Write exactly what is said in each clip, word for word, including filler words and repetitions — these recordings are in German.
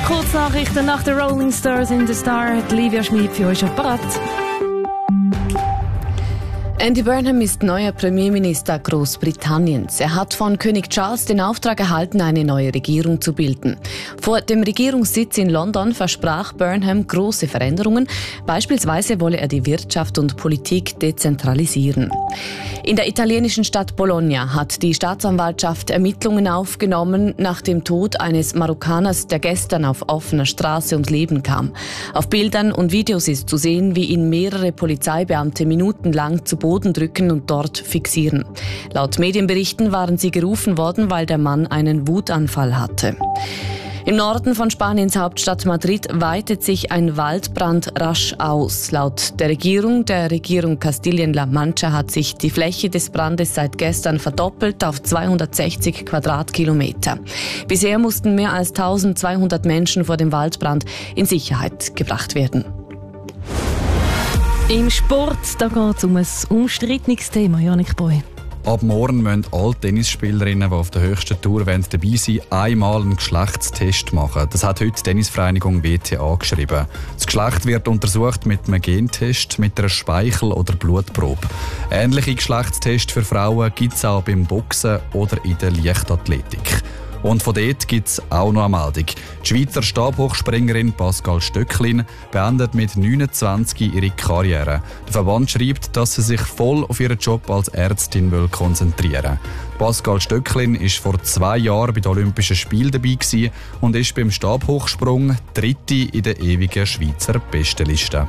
Kurznachrichten nach den Rolling Stars in the Star. Livia Schmid für euch apparat. Andy Burnham ist neuer Premierminister Großbritanniens. Er hat von König Charles den Auftrag erhalten, eine neue Regierung zu bilden. Vor dem Regierungssitz in London versprach Burnham große Veränderungen. Beispielsweise wolle er die Wirtschaft und Politik dezentralisieren. In der italienischen Stadt Bologna hat die Staatsanwaltschaft Ermittlungen aufgenommen nach dem Tod eines Marokkaners, der gestern auf offener Straße ums Leben kam. Auf Bildern und Videos ist zu sehen, wie ihn mehrere Polizeibeamte minutenlang zu Boden drücken und dort fixieren. Laut Medienberichten waren sie gerufen worden, weil der Mann einen Wutanfall hatte. Im Norden von Spaniens Hauptstadt Madrid weitet sich ein Waldbrand rasch aus. Laut der Regierung, der Regierung Kastilien-La Mancha, hat sich die Fläche des Brandes seit gestern verdoppelt auf zweihundertsechzig Quadratkilometer. Bisher mussten mehr als eintausendzweihundert Menschen vor dem Waldbrand in Sicherheit gebracht werden. Im Sport da geht es um ein umstrittenes Thema, Janik Boy. Ab morgen müssen alle Tennisspielerinnen, die auf der höchsten Tour dabei sind, einmal einen Geschlechtstest machen. Das hat heute die Tennisvereinigung W T A geschrieben. Das Geschlecht wird untersucht mit einem Gentest, mit einer Speichel- oder Blutprobe. Ähnliche Geschlechtstests für Frauen gibt es auch beim Boxen oder in der Leichtathletik. Und von dort gibt es auch noch eine Meldung. Die Schweizer Stabhochspringerin Pascal Stöcklin beendet mit neunundzwanzig ihre Karriere. Der Verband schreibt, dass sie sich voll auf ihren Job als Ärztin konzentrieren will. Pascal Stöcklin war vor zwei Jahren bei den Olympischen Spielen dabei und ist beim Stabhochsprung Dritte in der ewigen Schweizer Bestenliste.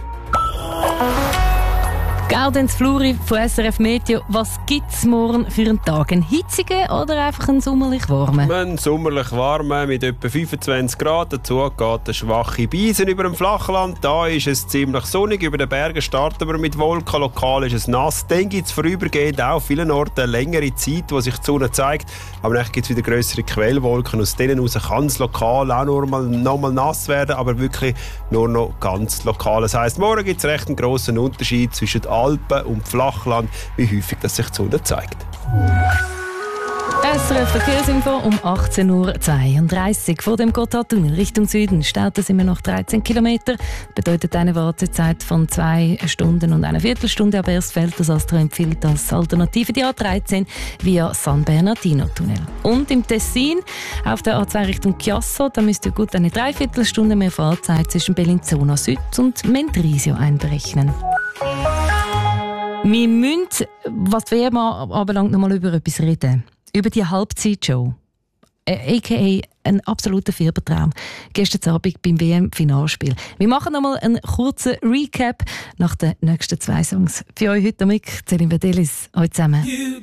Gaudenz Fluri von S R F Meteo. Was gibt es morgen für einen Tag? Einen hitzigen oder einfach einen sommerlich warmen? Ein sommerlich warmen mit etwa fünfundzwanzig Grad. Dazu geht eine schwache Brise über dem Flachland. Da ist es ziemlich sonnig. Über den Bergen starten wir mit Wolken. Lokal ist es nass. Dann gibt es vorübergehend auch vielen Orten eine längere Zeit, wo sich die Sonne zeigt. Aber dann gibt es wieder grössere Quellwolken. Aus denen heraus kann es lokal auch nur mal, noch mal nass werden, aber wirklich nur noch ganz lokal. Das heisst, morgen gibt es recht einen grossen Unterschied zwischen Alpen und Flachland, wie häufig dass sich die Sonne zeigt. S R F Verkehrsinfo um achtzehn Uhr zweiunddreißig. Vor dem Gotthardtunnel Richtung Süden staut es immer noch dreizehn Kilometer. Bedeutet eine Wartezeit von zwei Stunden und einer Viertelstunde. Aber erst fällt das Astro empfiehlt als Alternative die A dreizehn via San Bernardino-Tunnel. Und im Tessin auf der A zwei Richtung Chiasso, da müsst ihr gut eine Dreiviertelstunde mehr Fahrzeit zwischen Bellinzona Süd und Mendrisio einberechnen. Wir müssen, was die W M anbelangt, noch mal über etwas reden. Über die Halbzeitshow. A K A ein absoluter Fiebertraum. Gestern Abend beim W M-Finalspiel. Wir machen noch mal einen kurzen Recap nach den nächsten zwei Songs. Für euch heute Abend, Celine Vandelis, euch zusammen.